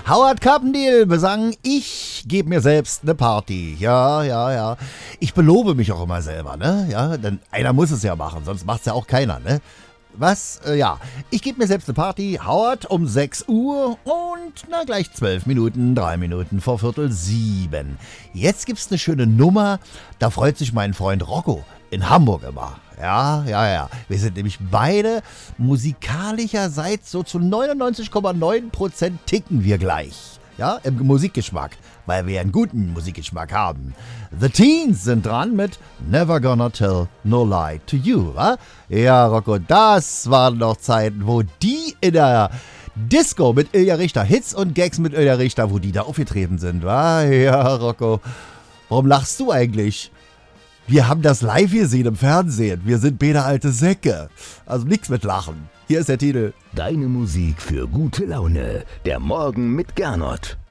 Howard Carpendale besang, ich gebe mir selbst eine Party. Ja. Ich belobe mich auch immer selber, ne? Ja, denn einer muss es ja machen, sonst macht's ja auch keiner, ne? Was? Ja. Ich gebe mir selbst eine Party. Howard um 6 Uhr und gleich 12 Minuten, 3 Minuten vor 6:45. Jetzt gibt's eine schöne Nummer. Da freut sich mein Freund Rocco in Hamburg immer. Ja. Wir sind nämlich beide musikalischerseits so zu 99,9% ticken wir gleich. Ja, im Musikgeschmack, weil wir einen guten Musikgeschmack haben. The Teens sind dran mit Never Gonna Tell No Lie to You, wa? Ja, Rocco, das waren noch Zeiten, wo die in der Disco mit Ilja Richter, Hits und Gags mit Ilja Richter, wo die da aufgetreten sind, wa? Ja, Rocco, warum lachst du eigentlich? Wir haben das live gesehen im Fernsehen. Wir sind beide alte Säcke. Also nichts mit Lachen. Hier ist der Titel. Deine Musik für gute Laune. Der Morgen mit Gernot.